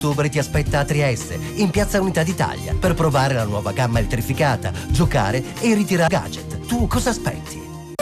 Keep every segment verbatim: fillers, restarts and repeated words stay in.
ottobre ti aspetta a Trieste, in Piazza Unità d'Italia, per provare la nuova gamma elettrificata, giocare e ritirare gadget. Tu cosa aspetti?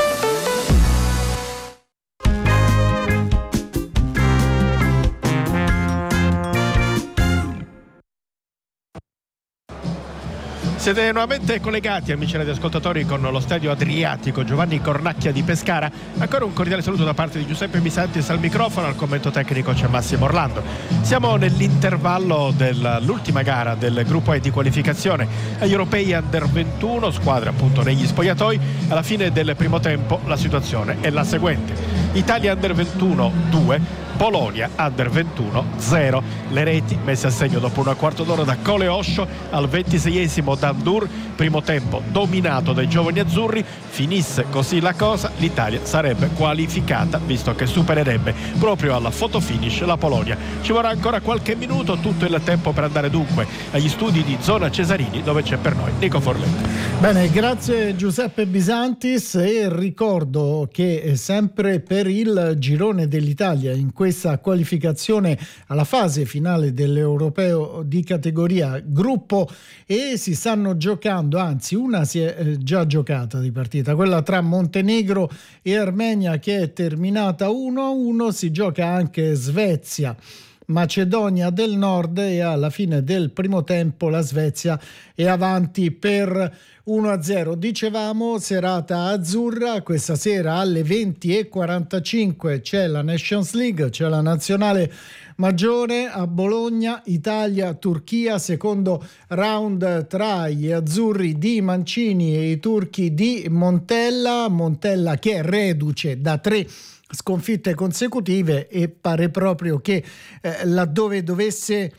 Siete nuovamente collegati, amici radioascoltatori, con lo Stadio Adriatico Giovanni Cornacchia di Pescara. Ancora un cordiale saluto da parte di Giuseppe Bisantis al microfono, al commento tecnico c'è Massimo Orlando. Siamo nell'intervallo dell'ultima gara del gruppo E di qualificazione agli europei Under ventuno, squadra appunto negli spogliatoi. Alla fine del primo tempo la situazione è la seguente: Italia Under ventuno due, Polonia Under ventuno zero. Le reti messe a segno dopo un quarto d'ora da Coleoscio, al ventiseiesimo da Ndur. Primo tempo dominato dai giovani azzurri. Finisse così la cosa, l'Italia sarebbe qualificata, visto che supererebbe proprio alla fotofinish la Polonia. Ci vorrà ancora qualche minuto, tutto il tempo per andare dunque agli studi di Zona Cesarini, dove c'è per noi Nico Forletta. Bene, grazie Giuseppe Bisantis, e ricordo che sempre per il girone dell'Italia in questa qualificazione alla fase finale dell'Europeo di categoria gruppo E si stanno giocando, anzi una si è eh, già giocata di partita, quella tra Montenegro e Armenia, che è terminata uno a uno. Si gioca anche Svezia Macedonia del Nord, e alla fine del primo tempo la Svezia è avanti per uno a zero. Dicevamo serata azzurra, questa sera alle venti e quarantacinque c'è la Nations League, c'è la nazionale maggiore a Bologna, Italia-Turchia, secondo round tra gli azzurri di Mancini e i turchi di Montella. Montella che è reduce da tre sconfitte consecutive, e pare proprio che eh, laddove dovesse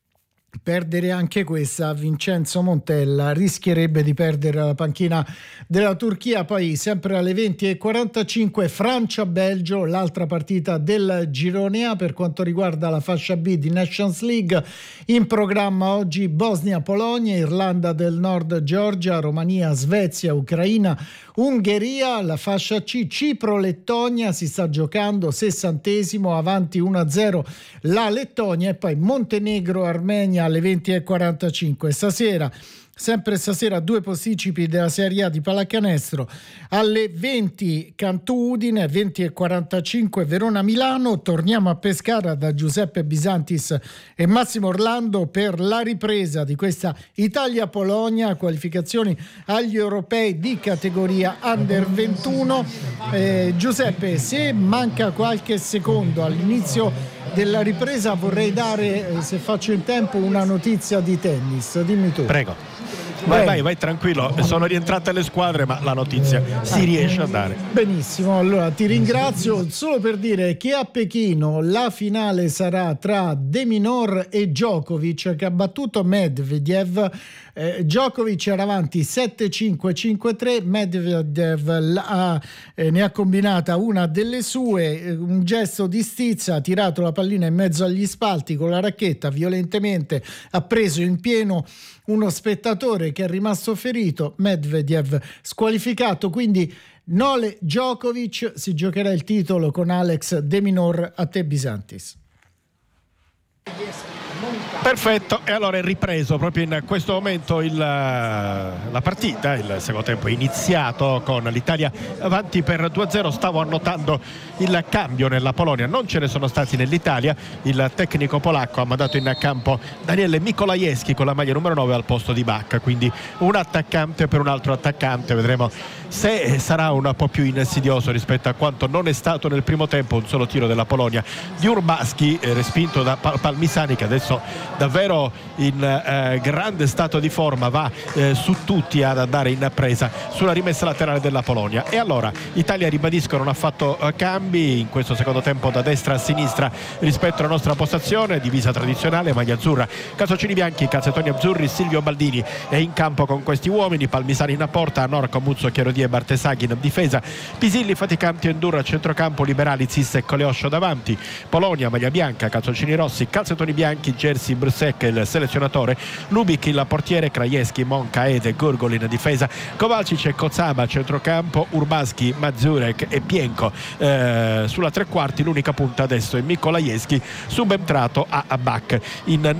perdere anche questa, Vincenzo Montella rischierebbe di perdere la panchina della Turchia. Poi sempre alle venti e quarantacinque Francia-Belgio, l'altra partita del girone A per quanto riguarda la fascia B di Nations League. In programma oggi Bosnia-Polonia, Irlanda del Nord, Georgia, Romania, Svezia, Ucraina, Ungheria. La fascia C, Cipro-Lettonia, si sta giocando, sessantesimo, avanti uno a zero la Lettonia, e poi Montenegro-Armenia alle venti e quarantacinque. Stasera, sempre stasera, due posticipi della Serie A di pallacanestro. Alle venti Cantù-Udine, venti e quarantacinque Verona-Milano. Torniamo a Pescara da Giuseppe Bisantis e Massimo Orlando per la ripresa di questa Italia-Polonia, qualificazioni agli europei di categoria Under ventuno. Eh, Giuseppe, se manca qualche secondo all'inizio della ripresa, vorrei dare, se faccio in tempo, una notizia di tennis. Dimmi tu. Prego. Vai, vai, vai tranquillo, sono rientrate le squadre, ma la notizia si riesce a dare. Benissimo, allora ti ringrazio. Solo per dire che a Pechino la finale sarà tra De Minaur e Djokovic, che ha battuto Medvedev. Eh, Djokovic era avanti sette cinque cinque tre, Medvedev ha, eh, ne ha combinata una delle sue, un gesto di stizza, ha tirato la pallina in mezzo agli spalti con la racchetta, violentemente ha preso in pieno uno spettatore che è rimasto ferito. Medvedev squalificato, quindi Nole Djokovic si giocherà il titolo con Alex De Minaur. A te Bisantis. Perfetto, e allora è ripreso proprio in questo momento il, la partita. Il secondo tempo è iniziato con l'Italia avanti per due a zero. Stavo annotando il cambio nella Polonia, non ce ne sono stati nell'Italia. Il tecnico polacco ha mandato in campo Daniele Mikolajewski con la maglia numero nove al posto di Bacca, quindi un attaccante per un altro attaccante. Vedremo se sarà un po' più insidioso rispetto a quanto non è stato nel primo tempo. Un solo tiro della Polonia di Urbaschi, eh, respinto da Palmisani, che adesso davvero in eh, grande stato di forma, va eh, su tutti ad andare in presa sulla rimessa laterale della Polonia. E allora Italia, ribadisco, non ha fatto eh, cambi in questo secondo tempo da destra a sinistra rispetto alla nostra postazione, divisa tradizionale, maglia azzurra, calzoncini bianchi, calzettoni azzurri. Silvio Baldini è in campo con questi uomini: Palmisani in porta, Norco, Muzzo, Chiarodi e Bartesaghi in difesa, Pisilli, Faticanti e Endurra a centrocampo, Liberali, Zisse e Coleoscio davanti. Polonia, maglia bianca, calzoncini rossi, calzettoni bianchi, Jerzy Brusek il selezionatore, Lubik il portiere, Krajewski, Monca, Ede, Gurgolin difesa, Kovalcic e Kozaba centrocampo, Urbanski, Mazurek e Pienko eh, sulla tre quarti. L'unica punta adesso è Mikolajewski subentrato a Bak. In